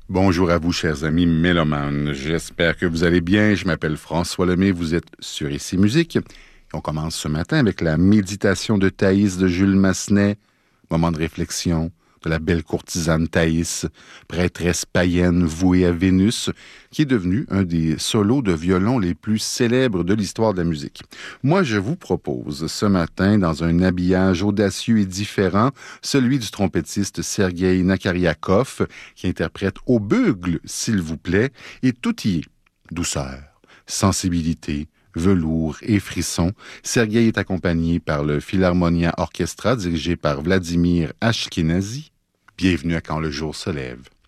Bonjour à vous, chers amis mélomanes. J'espère que vous allez bien. Je m'appelle François Lemay. Vous êtes sur Ici Musique. Et on commence ce matin avec la méditation de Thaïs de Jules Massenet. Moment de réflexion de la belle courtisane Thaïs, prêtresse païenne vouée à Vénus, qui est devenue un des solos de violon les plus célèbres de l'histoire de la musique. Moi, je vous propose ce matin, dans un habillage audacieux et différent, celui du trompettiste Sergueï Nakariakov, qui interprète au bugle, s'il vous plaît, et tout y est. Douceur, sensibilité, velours et frissons. Sergueï est accompagné par le Philharmonia Orchestra dirigé par Vladimir Ashkenazy. Bienvenue à Quand le jour se lève.